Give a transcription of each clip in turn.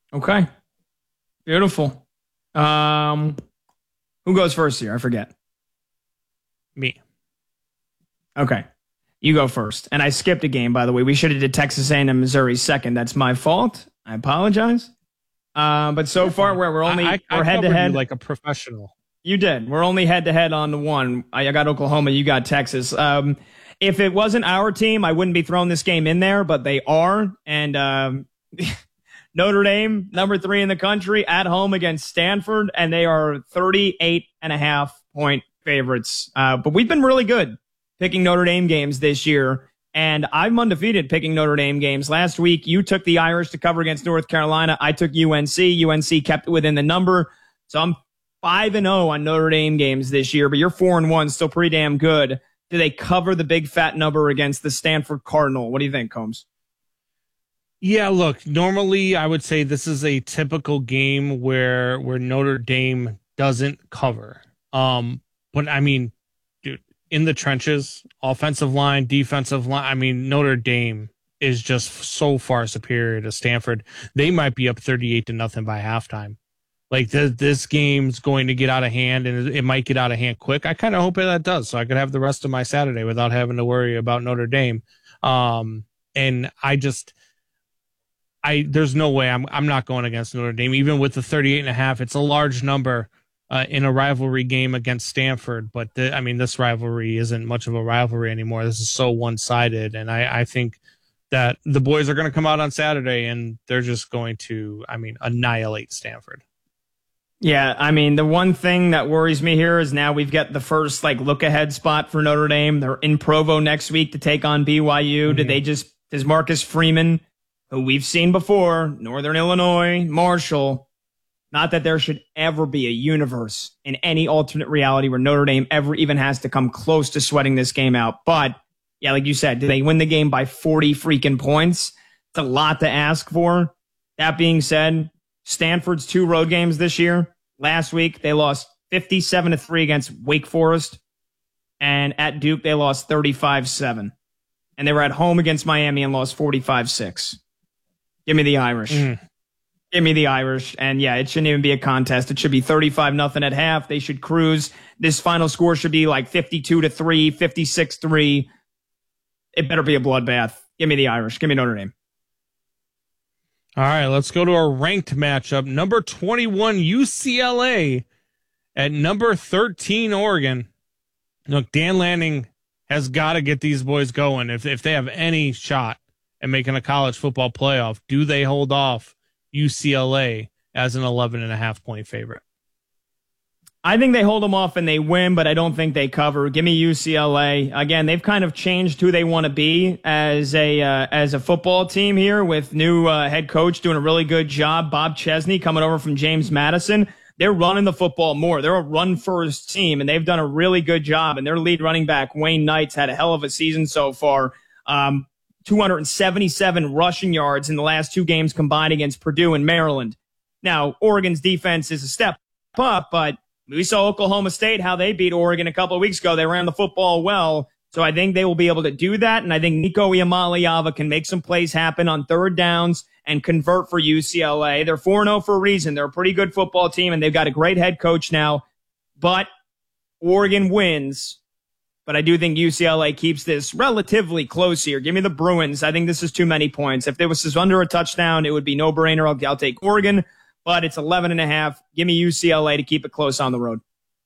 Okay. Beautiful. Who goes first here? I forget. Me. Okay. You go first. And I skipped a game, by the way. We should have did Texas A&M Missouri second. That's my fault. I apologize. But so far we're only we're head to head like a professional. You did. We're only head to head on the one. I got Oklahoma. You got Texas. If it wasn't our team, I wouldn't be throwing this game in there, but they are. And Notre Dame, number 3 in the country, at home against Stanford, and they are 38.5-point favorites. But we've been really good picking Notre Dame games this year, and I'm undefeated picking Notre Dame games. Last week, you took the Irish to cover against North Carolina. I took UNC. UNC kept it within the number. So I'm 5-0 on Notre Dame games this year, but you're 4-1, still pretty damn good. Do they cover the big fat number against the Stanford Cardinal? What do you think, Combs? Yeah, look, normally I would say this is a typical game where Notre Dame doesn't cover. But I mean, dude, in the trenches, offensive line, defensive line, I mean, Notre Dame is just so far superior to Stanford. They might be up 38-0 by halftime. Like this game's going to get out of hand, and it might get out of hand quick. I kind of hope that does, so I could have the rest of my Saturday without having to worry about Notre Dame. And there's no way I'm not going against Notre Dame, even with the 38.5. It's a large number in a rivalry game against Stanford, but this rivalry isn't much of a rivalry anymore. This is so one-sided, and I think that the boys are going to come out on Saturday and they're just going to, annihilate Stanford. Yeah, the one thing that worries me here is now we've got the first look-ahead spot for Notre Dame. They're in Provo next week to take on BYU. Mm-hmm. Does Marcus Freeman, who we've seen before, Northern Illinois, Marshall, not that there should ever be a universe in any alternate reality where Notre Dame ever even has to come close to sweating this game out. But, yeah, like you said, do they win the game by 40 freaking points? It's a lot to ask for. That being said, Stanford's 2 road games this year. Last week, they lost 57-3 against Wake Forest. And at Duke, they lost 35-7. And they were at home against Miami and lost 45-6. Give me the Irish. Give me the Irish. And yeah, it shouldn't even be a contest. It should be 35-0 at half. They should cruise. This final score should be like 52-3, 56-3. It better be a bloodbath. Give me the Irish. Give me Notre Dame. All right, let's go to our ranked matchup. Number 21, UCLA at number 13, Oregon. Look, Dan Lanning has got to get these boys going. If they have any shot at making a college football playoff, do they hold off UCLA as an 11.5-point favorite? I think they hold them off and they win, but I don't think they cover. Give me UCLA. Again, they've kind of changed who they want to be as a football team here with new head coach doing a really good job. Bob Chesney coming over from James Madison. They're running the football more. They're a run-first team, and they've done a really good job. And their lead running back, Wayne Knight's had a hell of a season so far. 277 rushing yards in the last 2 games combined against Purdue and Maryland. Now, Oregon's defense is a step up, but we saw Oklahoma State, how they beat Oregon a couple of weeks ago. They ran the football well. So I think they will be able to do that. And I think Nico Iamaleava can make some plays happen on third downs and convert for UCLA. They're 4-0 for a reason. They're a pretty good football team, and they've got a great head coach now. But Oregon wins. But I do think UCLA keeps this relatively close here. Give me the Bruins. I think this is too many points. If this was under a touchdown, it would be no-brainer. I'll take Oregon. But it's 11.5. Give me UCLA to keep it close on the road.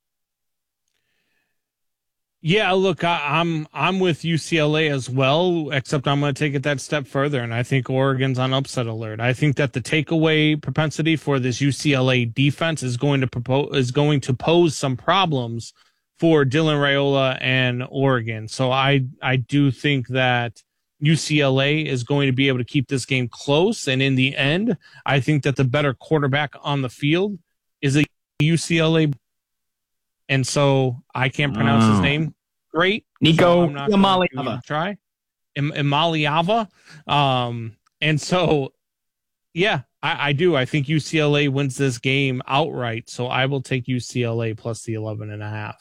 Yeah, look, I'm with UCLA as well, except I'm going to take it that step further, and I think Oregon's on upset alert. I think that the takeaway propensity for this UCLA defense is going to pose some problems for Dylan Raiola and Oregon. So I do think that UCLA is going to be able to keep this game close, and in the end, I think that the better quarterback on the field is a UCLA. And so I can't pronounce his name great. Nico Iamaleava. Try Iamaleava. And so, yeah, I do. I think UCLA wins this game outright. So I will take UCLA plus the 11.5.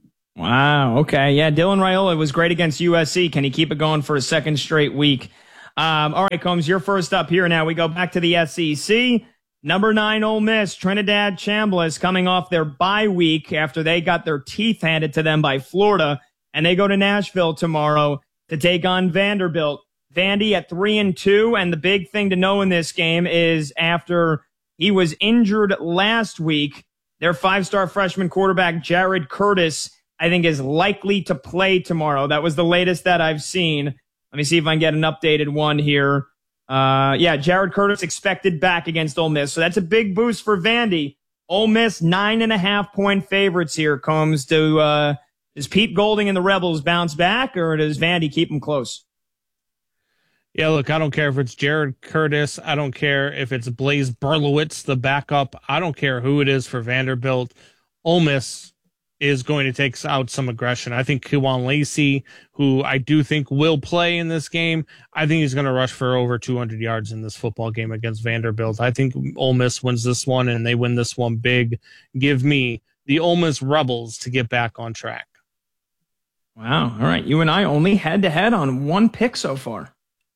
Wow. Okay. Yeah. Dylan Raiola was great against USC. Can he keep it going for a second straight week? All right, Combs, you're first up here now. We go back to the SEC. Number 9, Ole Miss, Trinidad Chambliss, coming off their bye week after they got their teeth handed to them by Florida, and they go to Nashville tomorrow to take on Vanderbilt. Vandy at 3-2, and the big thing to know in this game is after he was injured last week, their 5-star freshman quarterback, Jared Curtis, I think is likely to play tomorrow. That was the latest that I've seen. Let me see if I can get an updated one here. Jared Curtis expected back against Ole Miss. So that's a big boost for Vandy. Ole Miss, 9.5-point favorites here. Comes to, does Pete Golding and the Rebels bounce back, or does Vandy keep them close? Yeah, look, I don't care if it's Jared Curtis. I don't care if it's Blaise Berlowitz, the backup. I don't care who it is for Vanderbilt. Ole Miss is going to take out some aggression. I think Kewan Lacey, who I do think will play in this game, I think he's going to rush for over 200 yards in this football game against Vanderbilt. I think Ole Miss wins this one, and they win this one big. Give me the Ole Miss Rebels to get back on track. Wow. All right. You and I only head-to-head on one pick so far.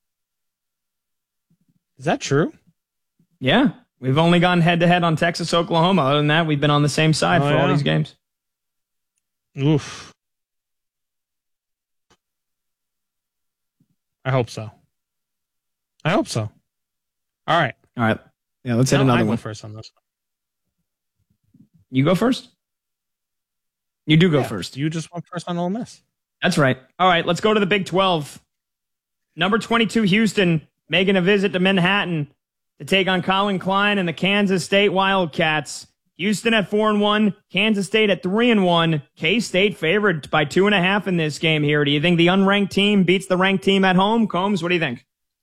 Is that true? Yeah. We've only gone head-to-head on Texas, Oklahoma. Other than that, we've been on the same side for all these games. Oof. I hope so. All right. Yeah, let's hit another one. First on this one. You go first? You do go first. You just went first on Ole Miss. That's right. All right, let's go to the Big 12. Number 22, Houston, making a visit to Manhattan to take on Colin Klein and the Kansas State Wildcats. Houston at 4-1, Kansas State at 3-1. K-State favored by 2.5 in this game here. Do you think the unranked team beats the ranked team at home? Combs, what do you think?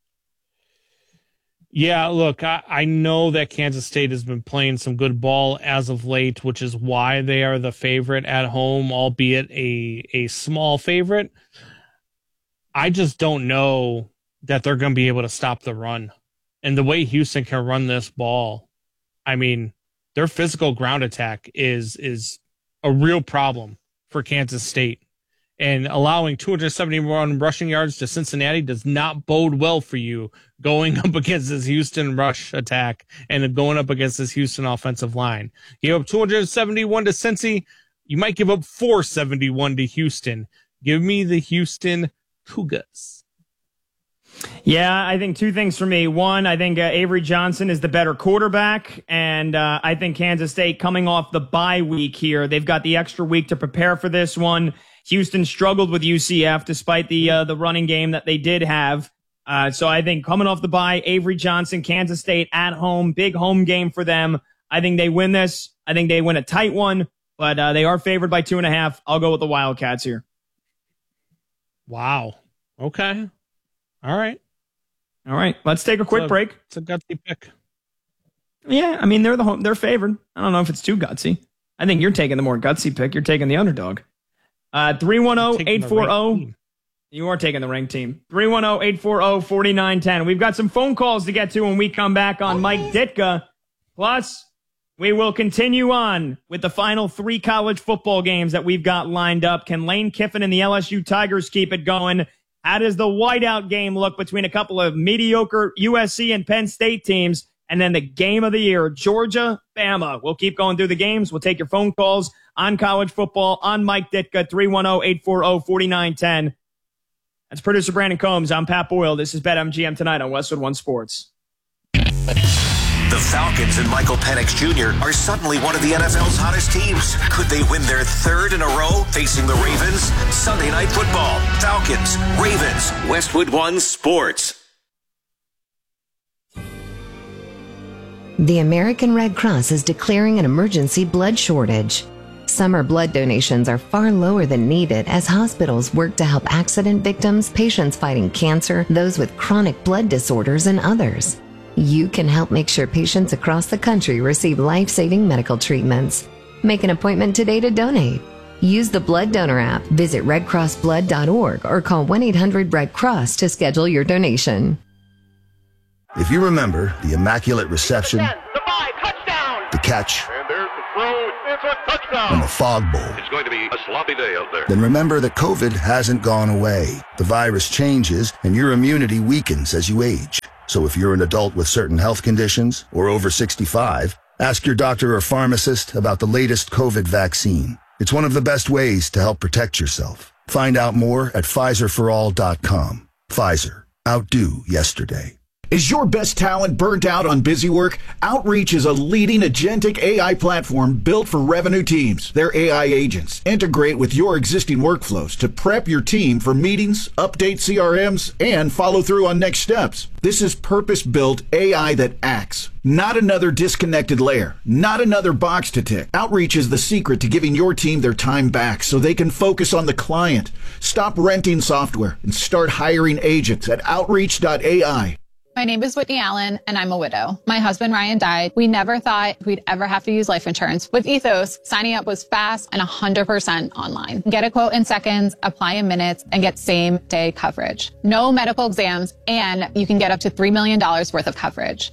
Yeah, look, I know that Kansas State has been playing some good ball as of late, which is why they are the favorite at home, albeit a small favorite. I just don't know that they're going to be able to stop the run. And the way Houston can run this ball, I mean, their physical ground attack is a real problem for Kansas State. And allowing 271 rushing yards to Cincinnati does not bode well for you going up against this Houston rush attack and going up against this Houston offensive line. You give up 271 to Cincy. You might give up 471 to Houston. Give me the Houston Cougars. Yeah, I think two things for me. One, I think Avery Johnson is the better quarterback, and I think Kansas State coming off the bye week here, they've got the extra week to prepare for this one. Houston struggled with UCF despite the running game that they did have. So I think coming off the bye, Avery Johnson, Kansas State at home, big home game for them. I think they win this. I think they win a tight one, but they are favored by 2.5. I'll go with the Wildcats here. Wow. Okay. All right. Let's take a quick break. It's a gutsy pick. Yeah, I mean, they're favored. I don't know if it's too gutsy. I think you're taking the more gutsy pick. You're taking the underdog. 310-840. You are taking the ranked team. 310-840-4910. We've got some phone calls to get to when we come back on Mike Ditka. Plus, we will continue on with the final 3 college football games that we've got lined up. Can Lane Kiffin and the LSU Tigers keep it going? How does the whiteout game look between a couple of mediocre USC and Penn State teams? And then the game of the year, Georgia, Bama. We'll keep going through the games. We'll take your phone calls on college football on Mike Ditka, 310-840-4910. That's producer Brandon Combs. I'm Pat Boyle. This is BetMGM tonight on Westwood One Sports. The Falcons and Michael Penix Jr. are suddenly one of the NFL's hottest teams. Could they win their 3rd in a row facing the Ravens? Sunday Night Football. Falcons, Ravens, Westwood One Sports. The American Red Cross is declaring an emergency blood shortage. Summer blood donations are far lower than needed as hospitals work to help accident victims, patients fighting cancer, those with chronic blood disorders, and others. You can help make sure patients across the country receive life-saving medical treatments. Make an appointment today to donate. Use the Blood Donor app, visit redcrossblood.org, or call 1-800-RED-CROSS to schedule your donation. If you remember the immaculate reception, the catch, and there's the throw, and the fog bowl. It's going to be a sloppy day out there. Then remember that COVID hasn't gone away. The virus changes and your immunity weakens as you age. So if you're an adult with certain health conditions or over 65, ask your doctor or pharmacist about the latest COVID vaccine. It's one of the best ways to help protect yourself. Find out more at PfizerForAll.com. Pfizer. Outdo yesterday. Is your best talent burnt out on busy work? Outreach is a leading agentic AI platform built for revenue teams. Their AI agents integrate with your existing workflows to prep your team for meetings, update CRMs, and follow through on next steps. This is purpose-built AI that acts, not another disconnected layer, not another box to tick. Outreach is the secret to giving your team their time back so they can focus on the client. Stop renting software and start hiring agents at Outreach.ai. My name is Whitney Allen, and I'm a widow. My husband, Ryan, died. We never thought we'd ever have to use life insurance. With Ethos, signing up was fast and 100% online. Get a quote in seconds, apply in minutes, and get same-day coverage. No medical exams, and you can get up to $3 million worth of coverage.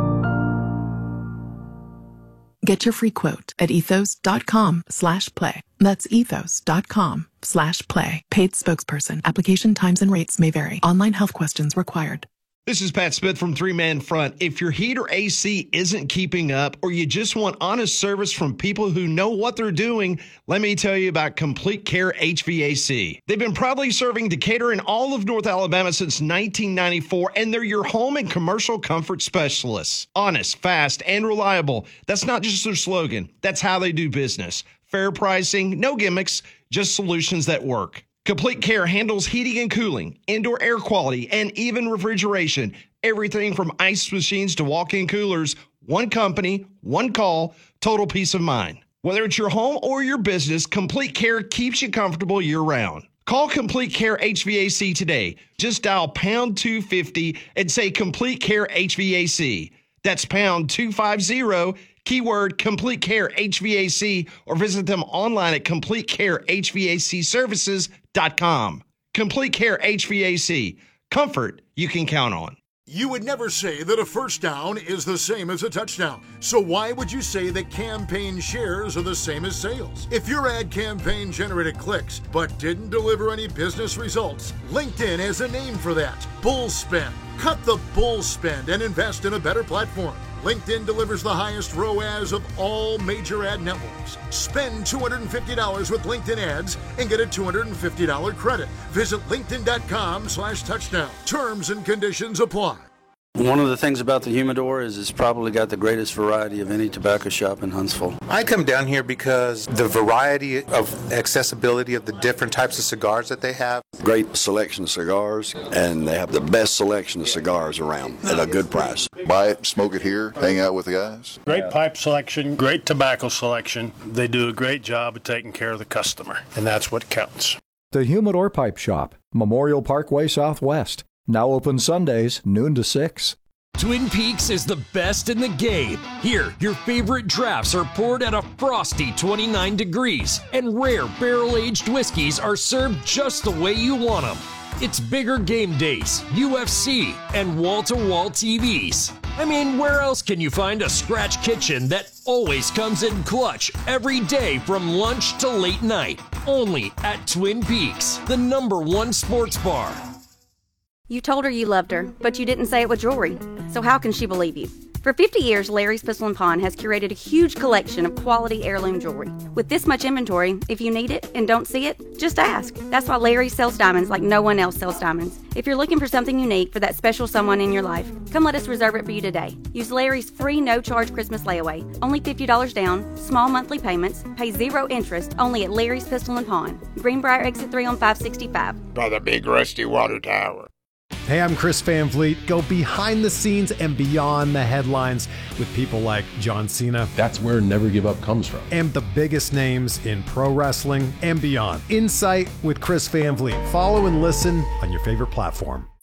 Get your free quote at ethos.com/play. That's ethos.com/play. Paid spokesperson. Application times and rates may vary. Online health questions required. This is Pat Smith from Three Man Front. If your heat or AC isn't keeping up, or you just want honest service from people who know what they're doing, let me tell you about Complete Care HVAC. They've been proudly serving Decatur and all of North Alabama since 1994, and they're your home and commercial comfort specialists. Honest, fast, and reliable. That's not just their slogan. That's how they do business. Fair pricing, no gimmicks, just solutions that work. Complete Care handles heating and cooling, indoor air quality, and even refrigeration. Everything from ice machines to walk-in coolers. One company, one call, total peace of mind. Whether it's your home or your business, Complete Care keeps you comfortable year-round. Call Complete Care HVAC today. Just dial pound 250 and say Complete Care HVAC. That's pound 250, keyword Complete Care HVAC, or visit them online at CompleteCareHVACServices.com. Complete Care HVAC. Comfort you can count on. You would never say that a first down is the same as a touchdown. So why would you say that campaign shares are the same as sales? If your ad campaign generated clicks but didn't deliver any business results, LinkedIn has a name for that. Bull spend. Cut the bull spend and invest in a better platform. LinkedIn delivers the highest ROAS of all major ad networks. Spend $250 with LinkedIn ads and get a $250 credit. Visit linkedin.com/touchdown. Terms and conditions apply. One of the things about the Humidor is it's probably got the greatest variety of any tobacco shop in Huntsville. I come down here because the variety of accessibility of the different types of cigars that they have. Great selection of cigars, and they have the best selection of cigars around at a good price. Buy it, smoke it here, hang out with the guys. Great pipe selection, great tobacco selection. They do a great job of taking care of the customer, and that's what counts. The Humidor Pipe Shop, Memorial Parkway Southwest. Now open Sundays, noon to 6. Twin Peaks is the best in the game. Here, your favorite drafts are poured at a frosty 29 degrees, and rare barrel-aged whiskeys are served just the way you want them. It's bigger game days, UFC, and wall-to-wall TVs. I mean, where else can you find a scratch kitchen that always comes in clutch every day from lunch to late night? Only at Twin Peaks, the #1 sports bar. You told her you loved her, but you didn't say it with jewelry. So how can she believe you? For 50 years, Larry's Pistol & Pawn has curated a huge collection of quality heirloom jewelry. With this much inventory, if you need it and don't see it, just ask. That's why Larry sells diamonds like no one else sells diamonds. If you're looking for something unique for that special someone in your life, come let us reserve it for you today. Use Larry's free no-charge Christmas layaway. Only $50 down, small monthly payments, pay 0 interest, only at Larry's Pistol & Pawn. Greenbrier Exit 3 on 565. By the big rusty water tower. Hey, I'm Chris Van Vliet. Go behind the scenes and beyond the headlines with people like John Cena. That's where Never Give Up comes from. And the biggest names in pro wrestling and beyond. Insight with Chris Van Vliet. Follow and listen on your favorite platform.